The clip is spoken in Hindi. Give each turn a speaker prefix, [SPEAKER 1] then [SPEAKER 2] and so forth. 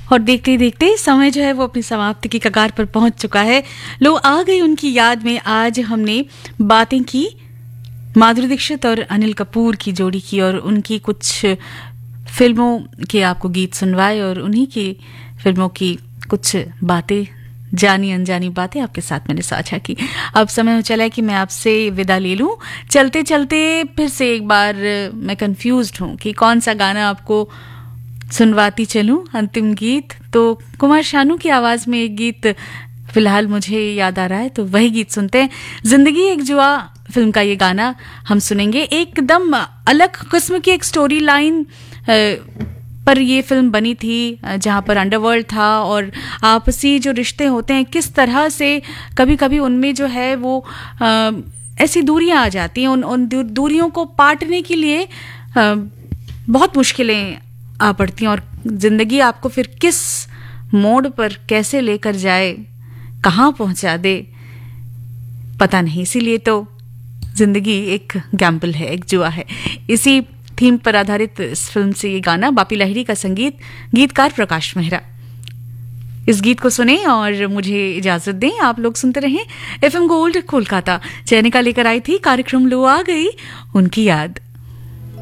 [SPEAKER 1] और देखते ही देखते समय जो है वो अपनी समाप्ति की कगार पर पहुंच चुका है। लो आ गई उनकी याद में। आज हमने बातें की माधुरी दीक्षित और अनिल कपूर की जोड़ी की और उनकी कुछ फिल्मों के आपको गीत सुनवाए और उन्हीं की फिल्मों की कुछ बातें, जानी अनजानी बातें आपके साथ मैंने साझा की। अब समय हो चला है कि मैं आपसे विदा ले लूं। चलते चलते फिर से एक बार मैं कंफ्यूज्ड हूं कि कौन सा गाना आपको सुनवाती चलूं। अंतिम गीत तो कुमार शानू की आवाज में एक गीत फिलहाल मुझे याद आ रहा है, तो वही गीत सुनते हैं। जिंदगी एक जुआ फिल्म का ये गाना हम सुनेंगे। एकदम अलग किस्म की एक स्टोरी लाइन पर ये फिल्म बनी थी, जहाँ पर अंडरवर्ल्ड था और आपसी जो रिश्ते होते हैं किस तरह से कभी कभी उनमें जो है वो ऐसी दूरियां आ जाती हैं। उन दूरियों को पाटने के लिए बहुत मुश्किलें आ पड़ती हैं और जिंदगी आपको फिर किस मोड़ पर कैसे लेकर जाए, कहाँ पहुंचा दे, पता नहीं। इसीलिए तो जिंदगी एक गैम्बल है, एक जुआ है। इसी थीम पर आधारित इस फिल्म से ये गाना, बापी लाहिड़ी का संगीत, गीतकार प्रकाश मेहरा। इस गीत को सुने और मुझे इजाजत दें। आप लोग सुनते रहें FM गोल्ड कोलकाता। चैनिका लेकर आई थी कार्यक्रम लो आ गई उनकी याद।